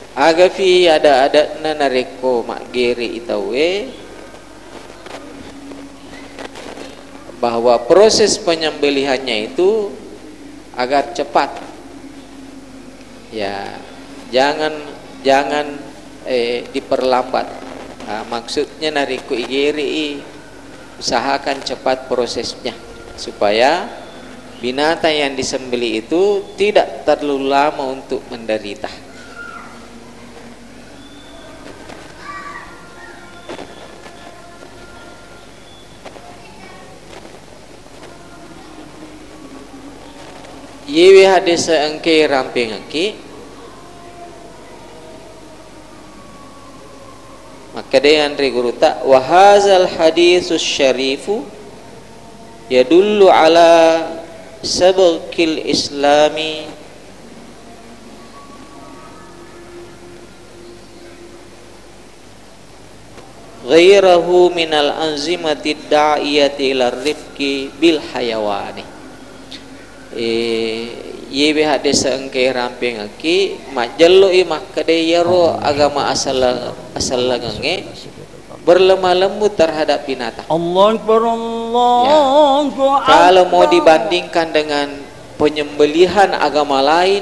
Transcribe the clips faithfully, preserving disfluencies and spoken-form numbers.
agafi ada adatna nareko makgeri itawe bahwa proses penyembelihannya itu agar cepat, ya jangan jangan eh, diperlambat. Nah, maksudnya nariko igeri, usahakan cepat prosesnya supaya binatang yang disembelih itu tidak terlalu lama untuk menderita. Yewe hadis engke ramping engke, maka dia andri guru tak wahazal hadisus syarifu yadullu ala sabqil islami ghairahu minal anzimati da'iyati ila rifqi bil hayawani. Eh, yewe hadis engke ramping aki majallo i makade yaro agama asal asal langange berlemah lembut terhadap binatang. Allah Akbar, Allah Ya. Akbar. Kalau mau dibandingkan dengan penyembelihan agama lain,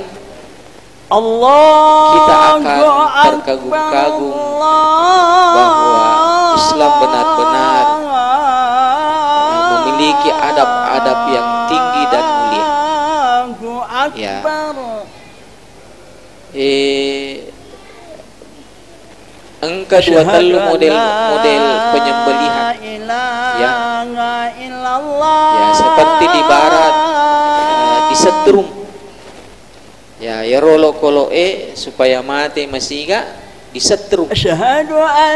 Allah kita akan terkagum-kagum bahwa Islam benar-benar memiliki adab-adab yang tinggi dan mulia. Ya. Eh, engka dua telu model model penyembelihan. Ya. Ya, seperti di barat uh, disetrum. Ya, ya rolo kolo e supaya mati masiga disetrum.